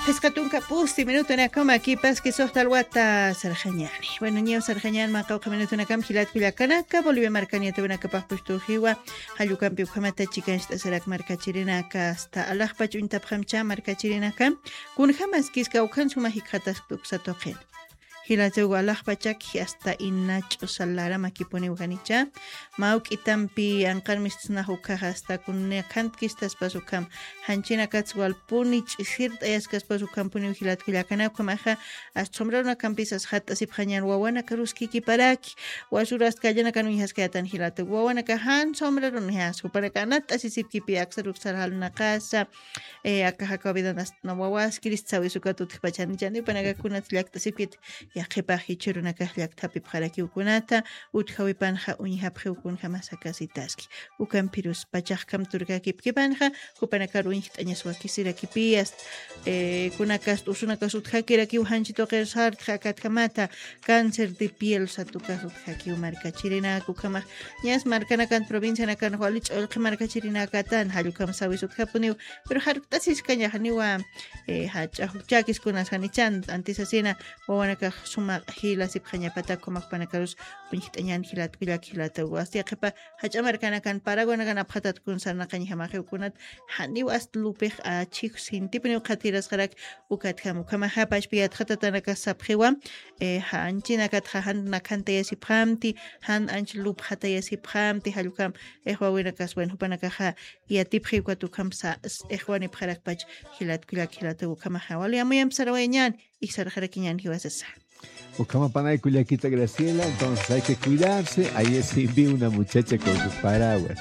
Pescatunca pusti minuto na kama aquí que sohta alwata sarjañani. Bueno, ñeo sarjañan ma qawqa minuto na kam hilat kullakanaka Bolivia marcania tuna kapaq pushtu hiwa hallukampi ukhamata chikansta sarak markachirinaka hasta alaqpach untapqamcha markachirinaka kun hamas kiska ukhan suma hikhatas tuksatoqen. Hilachau alaqpachak hasta inach usalara makipuni uganicha mauk itampi anqarmisna hukha hasta kunne kantkistas pasukam hanchina katswal puni chisirt ayaskas pasukam puni hilat kilakana kumaha astomrona kampisas hatta siphañan wawana karuski kiparaki wasuras kallana kanu haskatan hilatu wawana ka han somraron hasku para kanat asisipkipi aksaruk sarhalna qasa akaha kabidanas no wawas kristsawi sukatut pachani chani panaga kunat llakta sipkit yaqipahi churunaka llaktapi pharaki ukunata uthawi panja uñihapji ukunja masakasitaski ukampirus pachaqkam turkaki pkipanja hupanaka ruñht'añas wakisirakipias kunakas usunakas uthakiraki uhanchito qersar khakatkamata cáncer de piel satukas uthaki markachirinaku kama ñas markanakan provincia nakan walich olqi markachirinakatan hallukam sawis uthapuniw pero hartasis kañajaniwa hach'akis kunas hanichan antisasina wawanaka suma hila siphañapata komakpanakarus puñiht'añan hilat kullak hilata wastiaqipa hach'amarkanakan paraguanakan aphatat kunsarnaqañi hamaqiwkunat haniwas lupej achik sintipuni uqhatirasqarak ukathamu kamaha pachpiyat khatatanaka sapqiwa hanchinakatqa nakantaya siphamti han anch lup hataya siphamti hallukam ehwawinakas bueno hupanakaja yatipqiwkatu kamsa ehwani pharakpach hilat kullak hilata ukamaha waliamuyam sarawañan isarjarakiñan hiwasasa. Ucamapanay Culiaquita Graciela, entonces hay que cuidarse. Ayer sí vi una muchacha con su paraguas.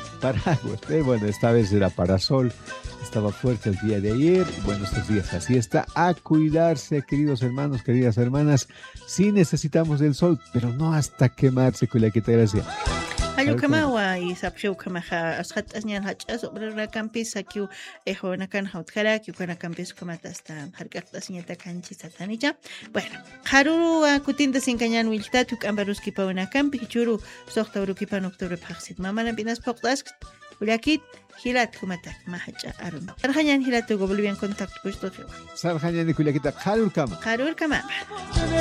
Bueno, esta vez era parasol. Estaba fuerte el día de ayer. Bueno, estos días así está. A cuidarse, queridos hermanos, queridas hermanas. Sí necesitamos del sol, pero no hasta quemarse, Culiaquita Graciela. Ayukamawa y sapshu kamaha ashat asñan hachas obrera campis akiu nakan hautkara kiu kana campis kamata hasta harkakta siñata kanchi satanicha. Bueno, haruru kutinda sinkañan wiltatu kambaruski pauna campi churu soqtawruki pan octubre paxit mamana pinas poqtas ulakit hilat kumatak mahacha arun. Sarjañan hilatu go Bolivian contact puesto. Sarjañan de Culiaquita harur kama.